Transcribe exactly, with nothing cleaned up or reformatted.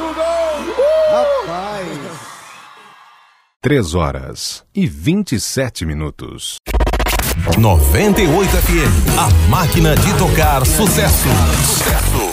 pro gol! Uh! Rapaz! Três horas e vinte e sete minutos. noventa e oito F M, a máquina de tocar sucesso. Sucesso.